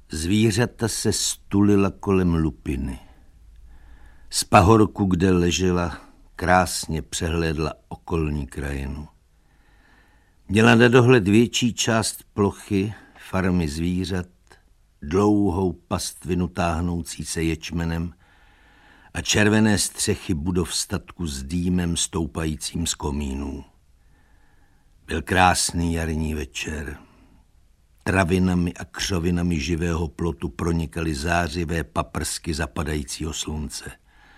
Zvířata se stulila kolem Lupiny. Z pahorku, kde ležela, krásně přehlédla okolní krajinu. Měla na dohled větší část plochy, farmy zvířat, dlouhou pastvinu táhnoucí se ječmenem a červené střechy budov statku s dýmem stoupajícím z komínů. Byl krásný jarní večer. Travinami a křovinami živého plotu pronikaly zářivé paprsky zapadajícího slunce.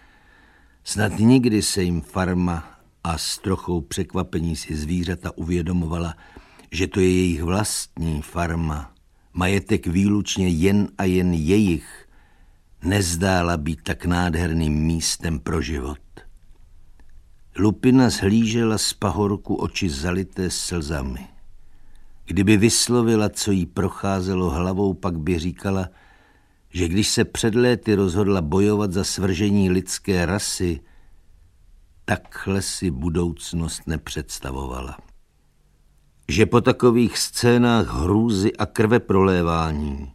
Snad nikdy se jim farma a s trochou překvapení si zvířata uvědomovala, že to je jejich vlastní farma, majetek výlučně jen a jen jejich, nezdála být tak nádherným místem pro život. Lupina zhlížela z pahorku oči zalité slzami. Kdyby vyslovila, co jí procházelo hlavou, pak by říkala, že když se před léty rozhodla bojovat za svržení lidské rasy, takhle si budoucnost nepředstavovala. Že po takových scénách hrůzy a krveprolévání,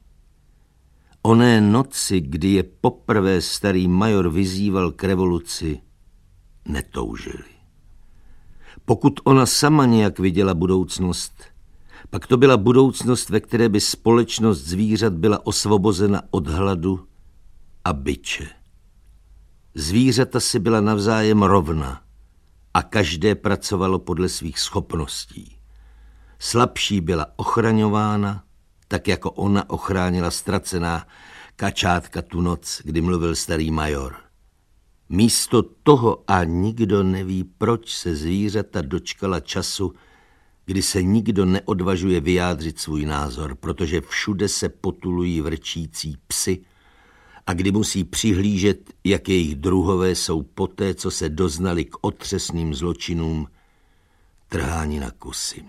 oné noci, kdy je poprvé starý major vyzýval k revoluci, netoužili. Pokud ona sama nějak viděla budoucnost, pak to byla budoucnost, ve které by společnost zvířat byla osvobozena od hladu a biče. Zvířata si byla navzájem rovna a každé pracovalo podle svých schopností. Slabší byla ochraňována, tak jako ona ochránila ztracená kačátka tu noc, kdy mluvil starý major. Místo toho a nikdo neví, proč se zvířata dočkala času, kdy se nikdo neodvažuje vyjádřit svůj názor, protože všude se potulují vrčící psy a kdy musí přihlížet, jak jejich druhové jsou poté, co se doznali k otřesným zločinům, trháni na kusy.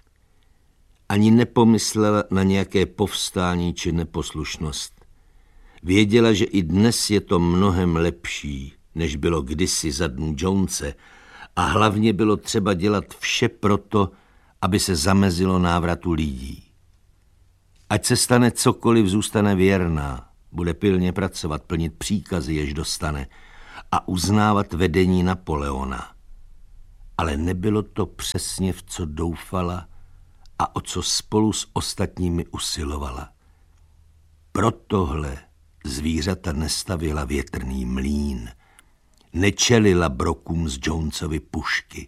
Ani nepomyslela na nějaké povstání či neposlušnost. Věděla, že i dnes je to mnohem lepší, než bylo kdysi za dnů Jonese, a hlavně bylo třeba dělat vše proto, aby se zamezilo návratu lidí. Ať se stane cokoliv, zůstane věrná, bude pilně pracovat, plnit příkazy, jež dostane, a uznávat vedení Napoleona. Ale nebylo to přesně, v co doufala a o co spolu s ostatními usilovala. Protohle zvířata nestavila větrný mlýn, nečelila brokům z Jonesovy pušky.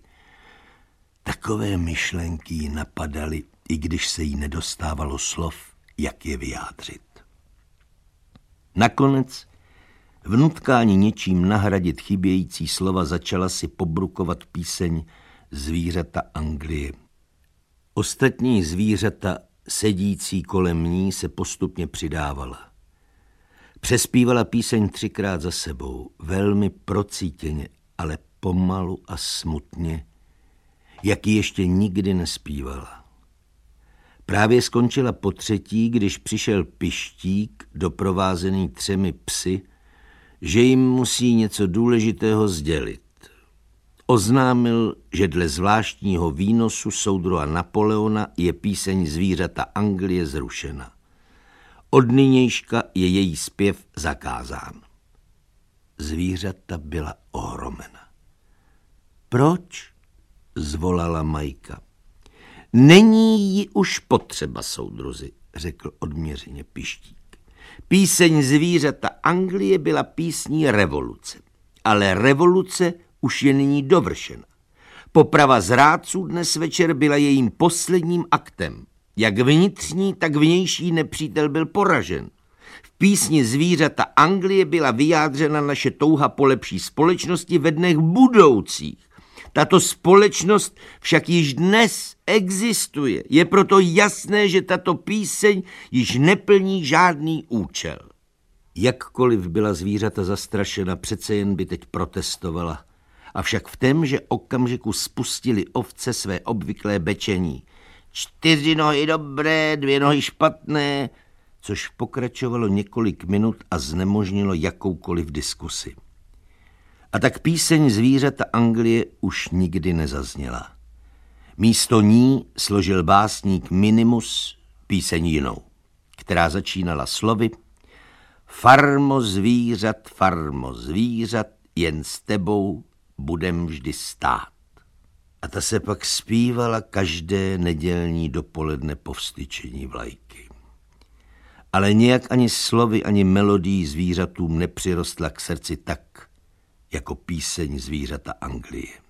Takové myšlenky jí napadaly, i když se jí nedostávalo slov, jak je vyjádřit. Nakonec v nutkání něčím nahradit chybějící slova začala si pobrukovat píseň Zvířata Anglie. Ostatní zvířata, sedící kolem ní, se postupně přidávala. Přespívala píseň 3krát za sebou, velmi procítěně, ale pomalu a smutně, jak ji ještě nikdy nespívala. Právě skončila po třetí, když přišel Pištík, doprovázený 3 psy, že jim musí něco důležitého sdělit. Oznámil, že dle zvláštního výnosu soudruha Napoleona je píseň Zvířata Anglie zrušena. Od nynějška je její zpěv zakázán. Zvířata byla ohromena. Proč? Zvolala Majka. Není ji už potřeba, soudruzi, řekl odměřeně Pištík. Píseň Zvířata Anglie byla písní revoluce, ale revoluce už je nyní dovršena. Poprava zrádců dnes večer byla jejím posledním aktem. Jak vnitřní, tak vnější nepřítel byl poražen. V písni Zvířata Anglie byla vyjádřena naše touha po lepší společnosti ve dnech budoucích. Tato společnost však již dnes existuje. Je proto jasné, že tato píseň již neplní žádný účel. Jakkoliv byla zvířata zastrašena, přece jen by teď protestovala. Avšak v témže okamžiku spustili ovce své obvyklé bečení. 4 nohy dobré, 2 nohy špatné, což pokračovalo několik minut a znemožnilo jakoukoliv diskusi. A tak píseň Zvířata Anglie už nikdy nezazněla. Místo ní složil básník Minimus píseň jinou, která začínala slovy farmo zvířat, jen s tebou budem vždy stát. A ta se pak zpívala každé nedělní dopoledne po vstyčení vlajky. Ale nějak ani slovy, ani melodií zvířatům nepřirostla k srdci tak, jako píseň Zvířata Anglie.